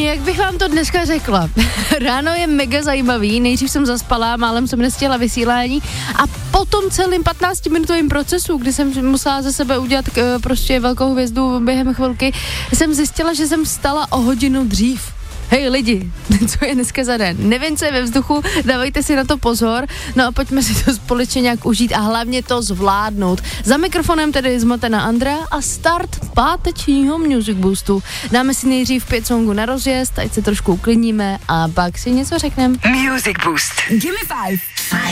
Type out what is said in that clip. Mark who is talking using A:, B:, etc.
A: Jak bych vám to dneska řekla? Ráno je mega zajímavý, nejdřív jsem zaspala, málem jsem nestihla vysílání a potom celým 15-minutovým procesu, kdy jsem musela ze sebe udělat prostě velkou hvězdu během chvilky, jsem zjistila, že jsem vstala o hodinu dřív. Hej lidi, co je dneska za den? Nevím, co je ve vzduchu, dávejte si na to pozor, no a pojďme si to společně nějak užít a hlavně to zvládnout. Za mikrofonem tedy zmatená Andrea a start pátečního Music Boostu. Dáme si nejdřív 5 songů na rozjezd, ať se trošku uklidníme a pak si něco řekneme.
B: Music Boost. Give me 5.